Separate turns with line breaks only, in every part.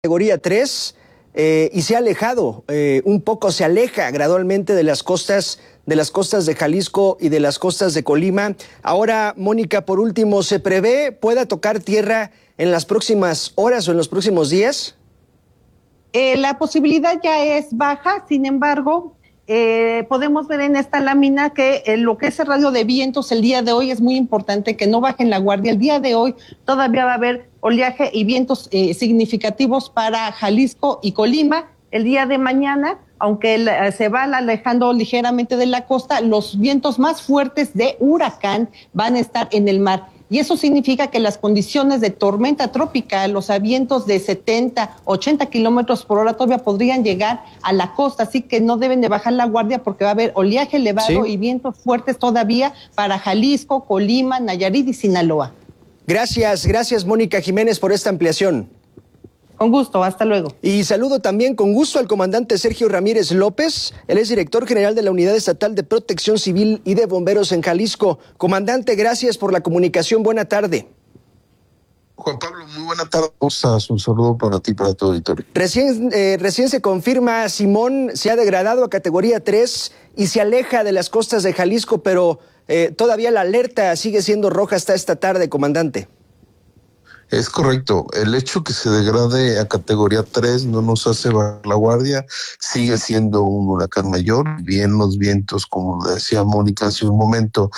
Categoría 3 y se ha alejado un poco, se aleja gradualmente de las costas de Jalisco y de las costas de Colima. Ahora, Mónica, por último, ¿se prevé pueda tocar tierra en las próximas horas o en los próximos días?
La posibilidad ya es baja, sin embargo, podemos ver en esta lámina que lo que es el radio de vientos el día de hoy es muy importante que no bajen la guardia. El día de hoy todavía va a haber oleaje y vientos significativos para Jalisco y Colima. El día de mañana, aunque se va alejando ligeramente de la costa, los vientos más fuertes de huracán van a estar en el mar. Y eso significa que las condiciones de tormenta tropical, los vientos de 70, 80 kilómetros por hora todavía podrían llegar a la costa, así que no deben de bajar la guardia porque va a haber oleaje elevado y vientos fuertes todavía para Jalisco, Colima, Nayarit y Sinaloa.
Gracias Mónica Jiménez por esta ampliación.
Con gusto, hasta luego.
Y saludo también con gusto al comandante Sergio Ramírez López. Él es director general de la Unidad Estatal de Protección Civil y de Bomberos en Jalisco. Comandante, gracias por la comunicación. Buena tarde.
Juan Pablo, muy buena tarde. Un saludo para ti y para tu auditorio.
Recién se confirma, Simón se ha degradado a categoría 3 y se aleja de las costas de Jalisco, pero todavía la alerta sigue siendo roja hasta esta tarde, comandante.
Es correcto. El hecho que se degrade a categoría 3 no nos hace bajar la guardia. Sigue siendo un huracán mayor. Bien, los vientos, como decía Mónica hace un momento,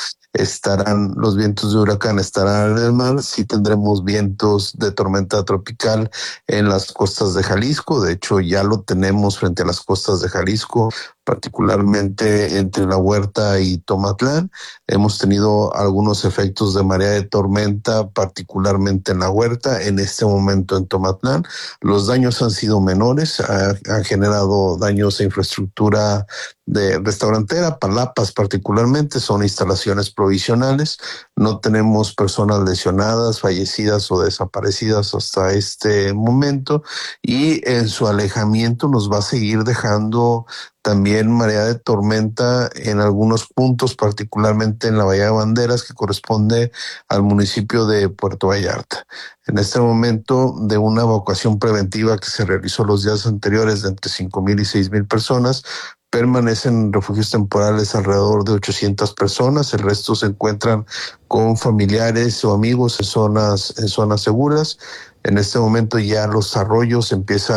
los vientos de huracán estarán en el mar. Sí tendremos vientos de tormenta tropical en las costas de Jalisco. De hecho, ya lo tenemos frente a las costas de Jalisco, particularmente entre La Huerta y Tomatlán. Hemos tenido algunos efectos de marea de tormenta, particularmente en La Huerta, en este momento en Tomatlán. Los daños han sido menores, han generado daños a infraestructura de restaurantera, palapas particularmente, son instalaciones provisionales. No tenemos personas lesionadas, fallecidas o desaparecidas hasta este momento, y en su alejamiento nos va a seguir dejando también marea de tormenta en algunos puntos, particularmente en la Bahía de Banderas, que corresponde al municipio de Puerto Vallarta. En este momento, de una evacuación preventiva que se realizó los días anteriores de entre 5,000 y 6,000 personas, permanecen en refugios temporales alrededor de 800 personas. El resto se encuentran con familiares o amigos en zonas seguras. En este momento ya los arroyos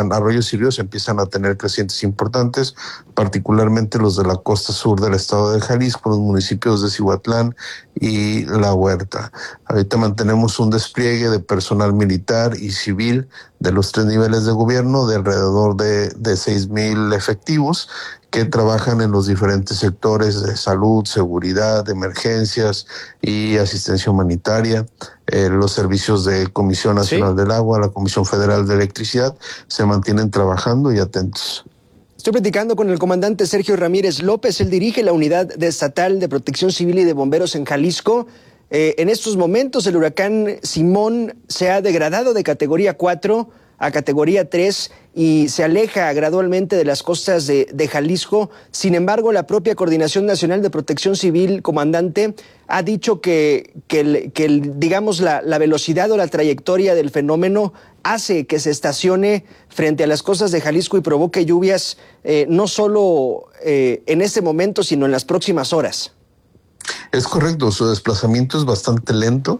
y ríos empiezan a tener crecientes importantes, particularmente los de la costa sur del estado de Jalisco, los municipios de Cihuatlán y La Huerta. Ahorita mantenemos un despliegue de personal militar y civil de los 3 niveles de gobierno de alrededor de 6,000 efectivos que trabajan en los diferentes sectores de salud, seguridad, emergencias y asistencia humanitaria. Los servicios de Comisión Nacional del Agua, la Comisión Federal de Electricidad, se mantienen trabajando y atentos.
Estoy platicando con el comandante Sergio Ramírez López. Él dirige la Unidad Estatal de Protección Civil y de Bomberos en Jalisco. En estos momentos el huracán Simón se ha degradado de categoría 4 a categoría 3 y se aleja gradualmente de las costas de Jalisco. Sin embargo, la propia Coordinación Nacional de Protección Civil, comandante, ha dicho que digamos, la velocidad o la trayectoria del fenómeno hace que se estacione frente a las costas de Jalisco y provoque lluvias no solo en este momento, sino en las próximas horas.
Es correcto, su desplazamiento es bastante lento,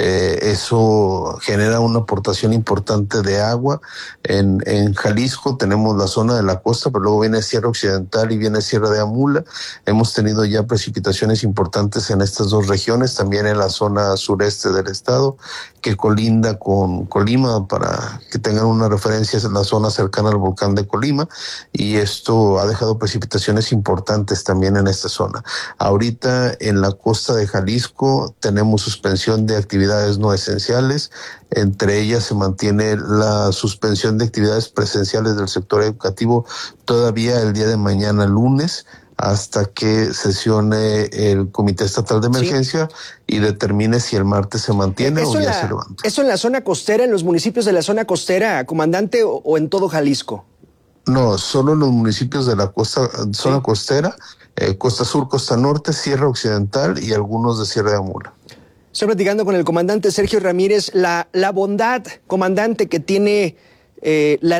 eso genera una aportación importante de agua. En Jalisco tenemos la zona de la costa, pero luego viene Sierra Occidental y viene Sierra de Amula. Hemos tenido ya precipitaciones importantes en estas dos regiones, también en la zona sureste del estado, que colinda con Colima, para que tengan una referencia, es la zona cercana al volcán de Colima, y esto ha dejado precipitaciones importantes también en esta zona. Ahorita en la costa de Jalisco tenemos suspensión de actividades no esenciales, entre ellas se mantiene la suspensión de actividades presenciales del sector educativo todavía el día de mañana lunes, hasta que sesione el Comité Estatal de Emergencia y determine si el martes se mantiene o ya se levanta.
¿Eso en la zona costera, en los municipios de la zona costera, comandante, o en todo Jalisco?
No, solo en los municipios de la zona costera, costa sur, costa norte, Sierra Occidental y algunos de Sierra de Amula.
Estoy platicando con el comandante Sergio Ramírez. La bondad, comandante, que tiene la